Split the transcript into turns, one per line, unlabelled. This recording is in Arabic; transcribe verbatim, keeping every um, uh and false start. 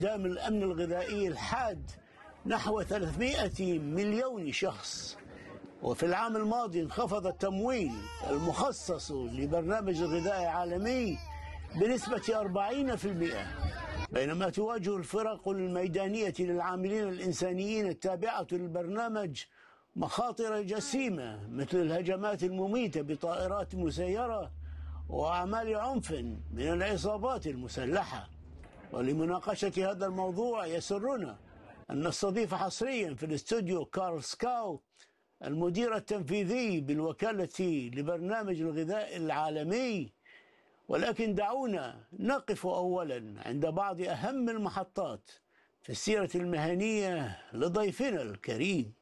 دام الأمن الغذائي الحاد نحو ثلاثمائة مليون شخص. وفي العام الماضي انخفض التمويل المخصص لبرنامج الغذاء العالمي بنسبة أربعين بالمئة، بينما تواجه الفرق الميدانية للعاملين الإنسانيين التابعة للبرنامج مخاطر جسيمة مثل الهجمات المميتة بطائرات مسيرة وأعمال عنف من العصابات المسلحة. ولمناقشة هذا الموضوع يسرنا أن نستضيف حصريا في الاستوديو كارل سكاو المدير التنفيذي بالوكالة لبرنامج الغذاء العالمي. ولكن دعونا نقف أولا عند بعض أهم المحطات في السيرة المهنية لضيفنا الكريم.